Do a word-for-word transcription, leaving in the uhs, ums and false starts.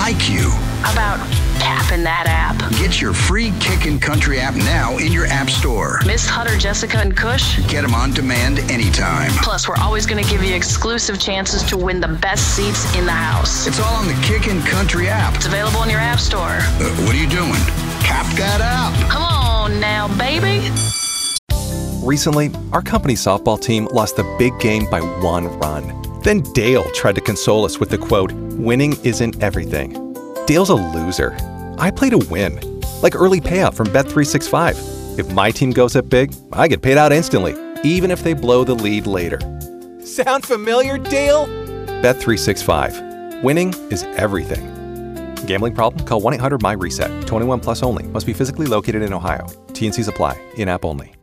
like you. How about tapping that app? Get your free Kickin' Country app now in your app store. Miss Hutter, Jessica, and Kush? Get them on demand anytime. Plus, we're always going to give you exclusive chances to win the best seats in the house. It's all on the Kickin' Country app. It's available in your app store. Uh, what are you doing? Tap that app. Come on now, baby. Recently, our company softball team lost the big game by one run. Then Dale tried to console us with the quote, "Winning isn't everything." Dale's a loser. I play to win. Like early payout from Bet three sixty-five. If my team goes up big, I get paid out instantly, even if they blow the lead later. Sound familiar, Dale? Bet three sixty-five. Winning is everything. Gambling problem? Call one eight hundred M Y RESET. twenty-one plus only. Must be physically located in Ohio. T and Cs apply. In-app only.